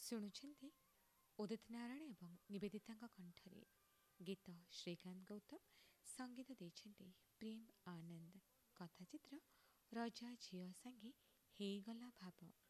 ଶୁଣୁଛନ୍ତି ଉଦିତ ନାରାୟଣ ଏବଂ ନିବେଦିତାଙ୍କ କଣ୍ଠରେ ଗୀତ ଶ୍ରୀକାନ୍ତ ଗୌତମ। ସଙ୍ଗୀତ ଦେଇଛନ୍ତି ପ୍ରେମ ଆନନ୍ଦ। କଥାଚିତ୍ର ରଜା ଝିଅ ସାଙ୍ଗେ ହେଇଗଲା ଭାବ।